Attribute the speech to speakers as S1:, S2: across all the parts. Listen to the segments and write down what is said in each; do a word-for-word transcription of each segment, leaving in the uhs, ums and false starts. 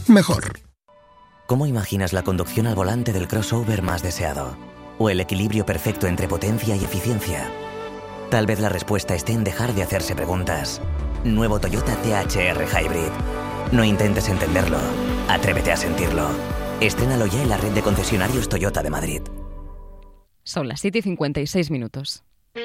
S1: mejor.
S2: ¿Cómo imaginas la conducción al volante del crossover más deseado? ¿O el equilibrio perfecto entre potencia y eficiencia? Tal vez la respuesta esté en dejar de hacerse preguntas. Nuevo Toyota C H R Hybrid. No intentes entenderlo. Atrévete a sentirlo. Estrénalo ya en la red de concesionarios Toyota de Madrid.
S3: Son las siete y cincuenta y seis minutos.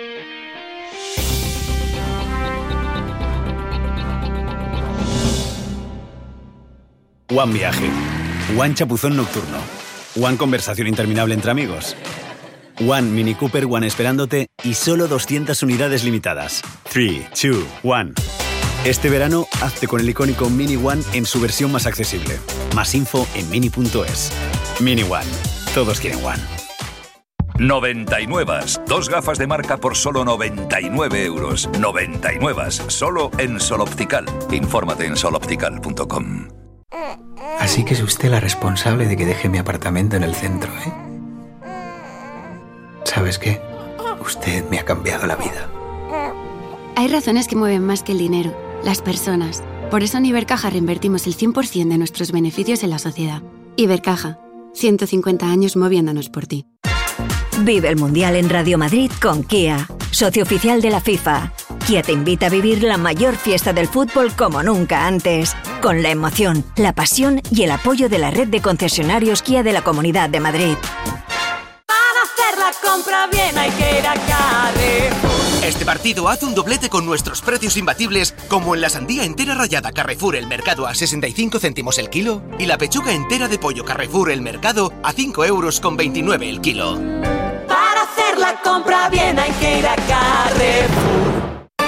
S4: One viaje. One chapuzón nocturno. One conversación interminable entre amigos. One Mini Cooper One esperándote y solo doscientas unidades limitadas. three, two, one. Este verano, hazte con el icónico Mini One en su versión más accesible. Más info en mini punto es. Mini One. Todos quieren One.
S5: noventa y nueve. Dos gafas de marca por solo noventa y nueve euros. noventa y nueve. Solo en Sol Optical. Infórmate en sol optical punto com.
S6: Así que es usted la responsable de que deje mi apartamento en el centro, ¿eh? ¿Sabes qué? Usted me ha cambiado la vida.
S7: Hay razones que mueven más que el dinero, las personas. Por eso en Ibercaja reinvertimos el cien por ciento de nuestros beneficios en la sociedad. Ibercaja, ciento cincuenta años moviéndonos por ti.
S8: Vive el Mundial en Radio Madrid con Kia, socio oficial de la FIFA. Kia te invita a vivir la mayor fiesta del fútbol como nunca antes, con la emoción, la pasión y el apoyo de la red de concesionarios Kia de la Comunidad de Madrid.
S9: Para hacer la compra bien hay que ir a Carrefour.
S10: Este partido hace un doblete con nuestros precios imbatibles, como en la sandía entera rallada Carrefour El Mercado a sesenta y cinco céntimos el kilo y la pechuga entera de pollo Carrefour El Mercado a cinco euros con veintinueve el kilo.
S9: Para hacer la compra bien hay que ir a Carrefour.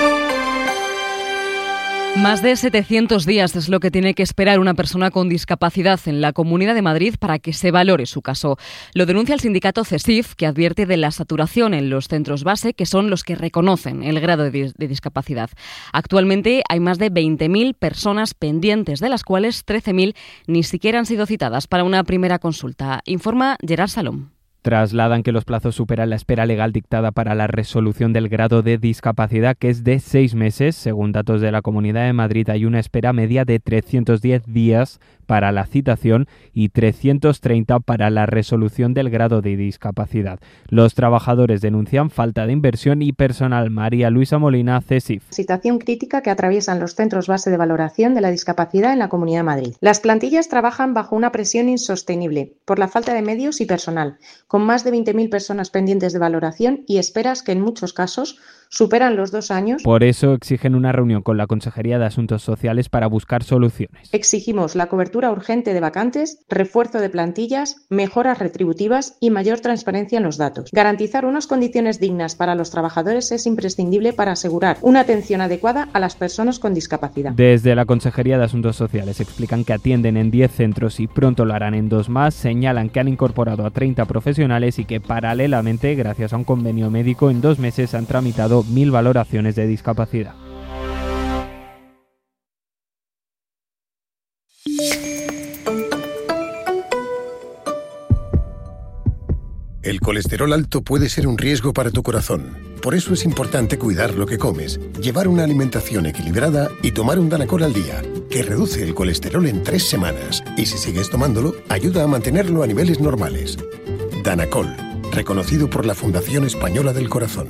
S3: Más de setecientos días es lo que tiene que esperar una persona con discapacidad en la Comunidad de Madrid para que se valore su caso. Lo denuncia el sindicato CESIF, que advierte de la saturación en los centros base, que son los que reconocen el grado de, dis- de discapacidad. Actualmente hay más de veinte mil personas pendientes, de las cuales trece mil ni siquiera han sido citadas para una primera consulta. Informa Gerard Salom.
S11: Trasladan que los plazos superan la espera legal dictada para la resolución del grado de discapacidad, que es de seis meses. Según datos de la Comunidad de Madrid, hay una espera media de trescientos diez días para la citación y trescientos treinta para la resolución del grado de discapacidad. Los trabajadores denuncian falta de inversión y personal. María Luisa Molina, CESIF.
S12: Situación crítica que atraviesan los centros base de valoración de la discapacidad en la Comunidad de Madrid. Las plantillas trabajan bajo una presión insostenible por la falta de medios y personal, con más de veinte mil personas pendientes de valoración y esperas que en muchos casos superan los dos años.
S11: Por eso exigen una reunión con la Consejería de Asuntos Sociales para buscar soluciones.
S12: Exigimos la cobertura urgente de vacantes, refuerzo de plantillas, mejoras retributivas y mayor transparencia en los datos. Garantizar unas condiciones dignas para los trabajadores es imprescindible para asegurar una atención adecuada a las personas con discapacidad.
S11: Desde la Consejería de Asuntos Sociales explican que atienden en diez centros y pronto lo harán en dos más. Señalan que han incorporado a treinta profesionales y que paralelamente, gracias a un convenio médico, en dos meses han tramitado mil valoraciones de discapacidad.
S1: El colesterol alto puede ser un riesgo para tu corazón. Por eso es importante cuidar lo que comes, llevar una alimentación equilibrada y tomar un Danacol al día, que reduce el colesterol en tres semanas. Y si sigues tomándolo, ayuda a mantenerlo a niveles normales. Danacol, reconocido por la Fundación Española del Corazón.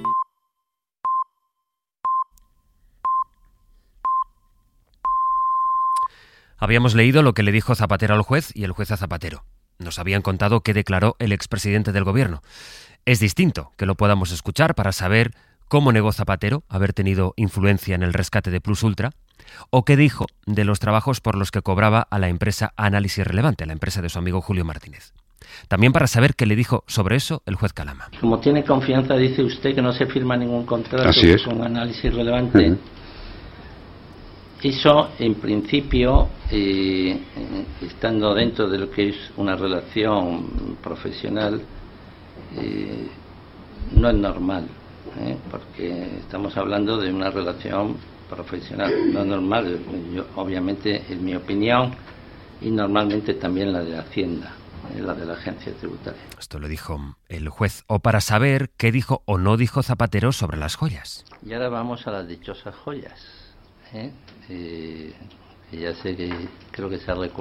S13: Habíamos leído lo que le dijo Zapatero al juez y el juez a Zapatero. Nos habían contado qué declaró el expresidente del gobierno. Es distinto que lo podamos escuchar para saber cómo negó Zapatero haber tenido influencia en el rescate de Plus Ultra o qué dijo de los trabajos por los que cobraba a la empresa Análisis Relevante, la empresa de su amigo Julio Martínez. También para saber qué le dijo sobre eso el juez Calama.
S14: Como tiene confianza, dice usted que no se firma ningún contrato con Análisis Relevante. Uh-huh. Eso, en principio, eh, estando dentro de lo que es una relación profesional, eh, no es normal, ¿eh? Porque estamos hablando de una relación profesional, no es normal. Yo, obviamente, es mi opinión y normalmente también la de Hacienda, ¿eh? La de la agencia tributaria.
S13: Esto lo dijo el juez. O para saber qué dijo o no dijo Zapatero sobre las joyas.
S14: Y ahora vamos a las dichosas joyas. ¿Eh? Eh, ya sé que creo que se ha recordado